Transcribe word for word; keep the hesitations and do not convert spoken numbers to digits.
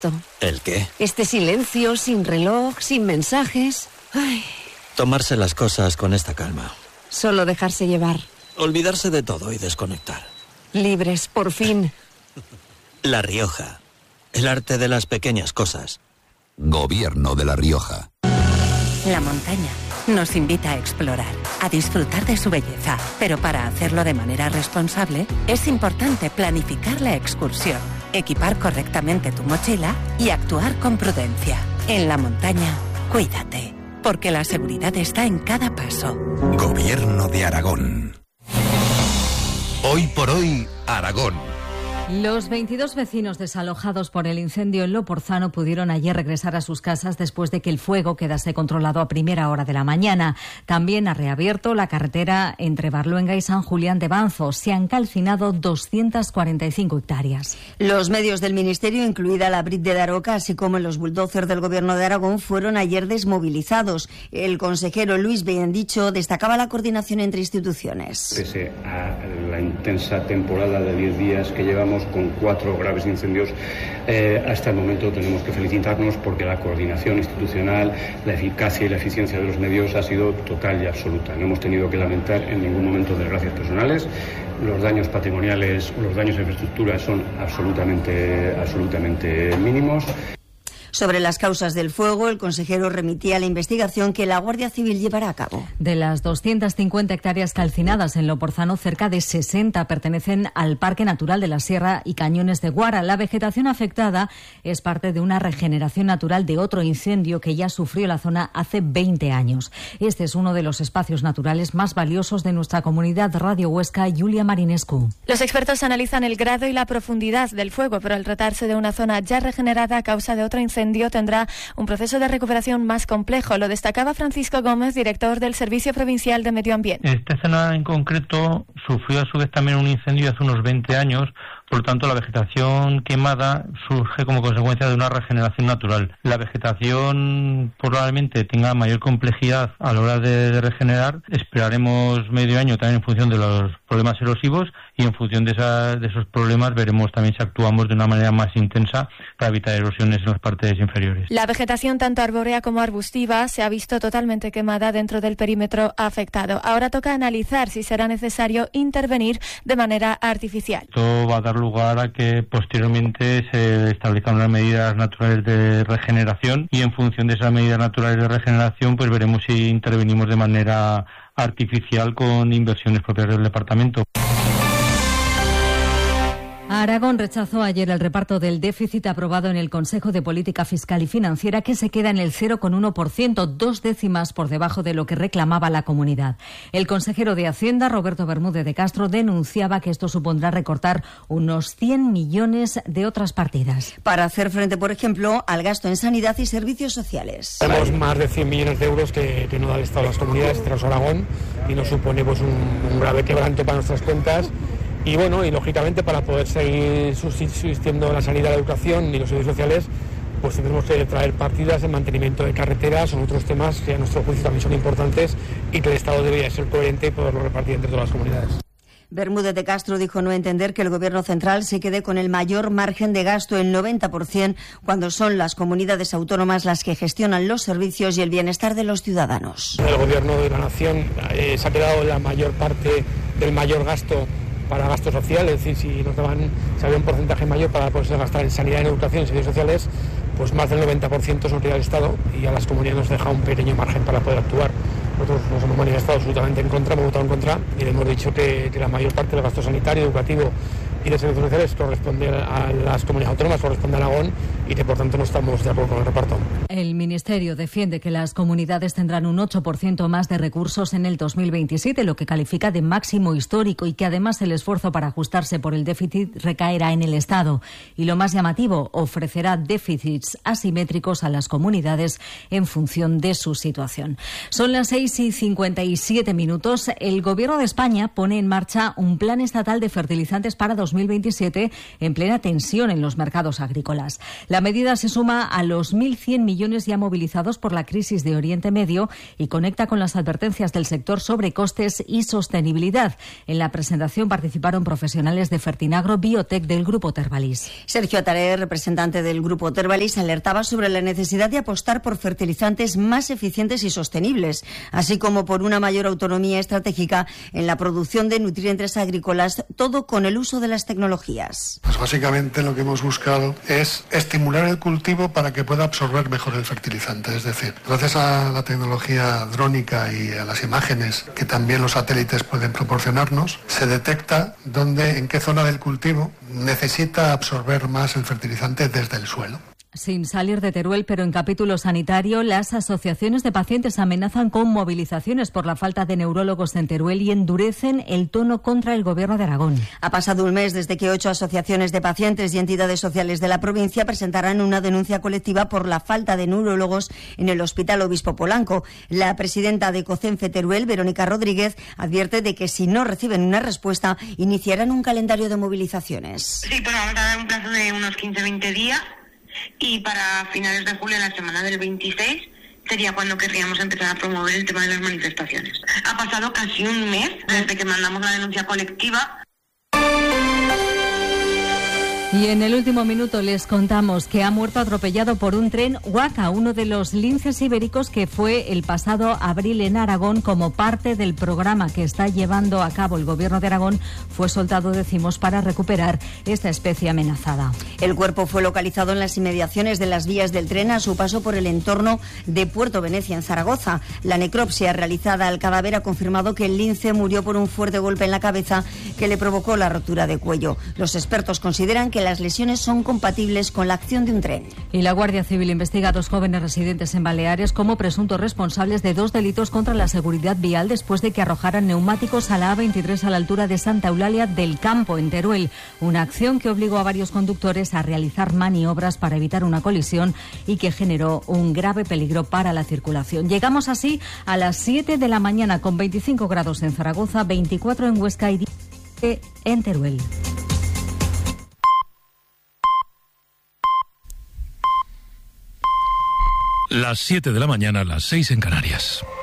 ¿El qué? Este silencio, sin reloj, sin mensajes. Ay. Tomarse las cosas con esta calma. Solo dejarse llevar. Olvidarse de todo y desconectar. Libres, por fin. La Rioja. El arte de las pequeñas cosas. Gobierno de La Rioja. La montaña nos invita a explorar, a disfrutar de su belleza, pero para hacerlo de manera responsable es importante planificar la excursión, equipar correctamente tu mochila y actuar con prudencia. En la montaña, cuídate, porque la seguridad está en cada paso. Gobierno de Aragón. Hoy por hoy, Aragón. Los veintidós vecinos desalojados por el incendio en Loporzano pudieron ayer regresar a sus casas después de que el fuego quedase controlado a primera hora de la mañana. También ha reabierto la carretera entre Barluenga y San Julián de Banzo. Se han calcinado doscientas cuarenta y cinco hectáreas. Los medios del Ministerio, incluida la Brit de Daroca, así como los bulldozers del Gobierno de Aragón, fueron ayer desmovilizados. El consejero Luis Bendicho destacaba la coordinación entre instituciones. Pese a la intensa temporada de diez días que llevamos con cuatro graves incendios, eh, hasta el momento tenemos que felicitarnos porque la coordinación institucional, la eficacia y la eficiencia de los medios ha sido total y absoluta. No hemos tenido que lamentar en ningún momento desgracias personales. Los daños patrimoniales o los daños a infraestructuras son absolutamente, absolutamente mínimos. Sobre las causas del fuego, el consejero remitía la investigación que la Guardia Civil llevará a cabo. De las doscientas cincuenta hectáreas calcinadas en Loporzano, cerca de sesenta pertenecen al Parque Natural de la Sierra y Cañones de Guara. La vegetación afectada es parte de una regeneración natural de otro incendio que ya sufrió la zona hace veinte años. Este es uno de los espacios naturales más valiosos de nuestra comunidad. Radio Huesca, Julia Marinescu. Los expertos analizan el grado y la profundidad del fuego, pero al tratarse de una zona ya regenerada a causa de otro incendio, tendrá un proceso de recuperación más complejo. Lo destacaba Francisco Gómez, director del Servicio Provincial de Medio Ambiente. Esta zona en concreto sufrió a su vez también un incendio hace unos veinte años. Por lo tanto, la vegetación quemada surge como consecuencia de una regeneración natural. La vegetación probablemente tenga mayor complejidad a la hora de regenerar. Esperaremos medio año también en función de los problemas erosivos y en función de, esa, de esos problemas veremos también si actuamos de una manera más intensa para evitar erosiones en las partes inferiores. La vegetación, tanto arbórea como arbustiva, se ha visto totalmente quemada dentro del perímetro afectado. Ahora toca analizar si será necesario intervenir de manera artificial. Esto va a dar lugar a que posteriormente se establezcan unas medidas naturales de regeneración y en función de esas medidas naturales de regeneración pues veremos si intervenimos de manera artificial con inversiones propias del departamento. Aragón rechazó ayer el reparto del déficit aprobado en el Consejo de Política Fiscal y Financiera, que se queda en el cero coma uno por ciento, dos décimas por debajo de lo que reclamaba la comunidad. El consejero de Hacienda, Roberto Bermúdez de Castro, denunciaba que esto supondrá recortar unos cien millones de otras partidas. Para hacer frente, por ejemplo, al gasto en sanidad y servicios sociales. Tenemos más de cien millones de euros que, que no da el Estado a las comunidades tras Aragón y nos supone pues, un, un grave quebranto para nuestras cuentas. Y bueno, y lógicamente para poder seguir subsistiendo la sanidad, la educación y los servicios sociales, pues tenemos que traer partidas de mantenimiento de carreteras, son otros temas que a nuestro juicio también son importantes y que el Estado debería ser coherente y poderlo repartir entre todas las comunidades. Bermúdez de Castro dijo no entender que el Gobierno central se quede con el mayor margen de gasto, el noventa por ciento, cuando son las comunidades autónomas las que gestionan los servicios y el bienestar de los ciudadanos. El Gobierno de la Nación eh, se ha quedado la mayor parte del mayor gasto para gasto social, es decir, si nos daban, si había un porcentaje mayor para poderse gastar en sanidad, en educación y servicios sociales, pues más del noventa por ciento se lo queda el Estado y a las comunidades nos deja un pequeño margen para poder actuar. Nosotros nos hemos manifestado absolutamente en contra, hemos votado en contra y le hemos dicho que, que la mayor parte del gasto sanitario, educativo y de servicios sociales corresponde a las comunidades autónomas, corresponde a Aragón y que por tanto no estamos de acuerdo con el reparto. El Ministerio defiende que las comunidades tendrán un ocho por ciento más de recursos en el dos mil veintisiete, lo que califica de máximo histórico, y que además el esfuerzo para ajustarse por el déficit recaerá en el Estado. Y lo más llamativo, ofrecerá déficits asimétricos a las comunidades en función de su situación. Son las seis y cincuenta y siete minutos. El Gobierno de España pone en marcha un plan estatal de fertilizantes para dos mil veintisiete en plena tensión en los mercados agrícolas. La medida se suma a los mil cien millones millones ya movilizados por la crisis de Oriente Medio y conecta con las advertencias del sector sobre costes y sostenibilidad. En la presentación participaron profesionales de Fertinagro Biotech del Grupo Tervalis. Sergio Ataré, representante del Grupo Tervalis, alertaba sobre la necesidad de apostar por fertilizantes más eficientes y sostenibles, así como por una mayor autonomía estratégica en la producción de nutrientes agrícolas, todo con el uso de las tecnologías. Pues básicamente lo que hemos buscado es estimular el cultivo para que pueda absorber mejor el fertilizante. Es decir, gracias a la tecnología drónica y a las imágenes que también los satélites pueden proporcionarnos, se detecta dónde, en qué zona del cultivo necesita absorber más el fertilizante desde el suelo. Sin salir de Teruel, pero en capítulo sanitario, las asociaciones de pacientes amenazan con movilizaciones por la falta de neurólogos en Teruel y endurecen el tono contra el Gobierno de Aragón. Ha pasado un mes desde que ocho asociaciones de pacientes y entidades sociales de la provincia presentaran una denuncia colectiva por la falta de neurólogos en el Hospital Obispo Polanco. La presidenta de COCENFE Teruel, Verónica Rodríguez, advierte de que si no reciben una respuesta, iniciarán un calendario de movilizaciones. Sí, pues vamos a dar un plazo de unos quince a veinte días. Y para finales de julio, la semana del veintiséis, sería cuando querríamos empezar a promover el tema de las manifestaciones. Ha pasado casi un mes desde que mandamos la denuncia colectiva. Y en el último minuto les contamos que ha muerto atropellado por un tren Huaca, uno de los linces ibéricos que fue el pasado abril en Aragón como parte del programa que está llevando a cabo el Gobierno de Aragón. Fue soltado, decimos, para recuperar esta especie amenazada. El cuerpo fue localizado en las inmediaciones de las vías del tren a su paso por el entorno de Puerto Venecia, en Zaragoza. La necropsia realizada al cadáver ha confirmado que el lince murió por un fuerte golpe en la cabeza que le provocó la rotura de cuello. Los expertos consideran que las lesiones son compatibles con la acción de un tren. Y la Guardia Civil investiga a dos jóvenes residentes en Baleares como presuntos responsables de dos delitos contra la seguridad vial después de que arrojaran neumáticos a la A veintitrés a la altura de Santa Eulalia del Campo, en Teruel. Una acción que obligó a varios conductores a realizar maniobras para evitar una colisión y que generó un grave peligro para la circulación. Llegamos así a las siete de la mañana con veinticinco grados en Zaragoza, veinticuatro en Huesca y diez en Teruel. Las siete de la mañana, las seis en Canarias.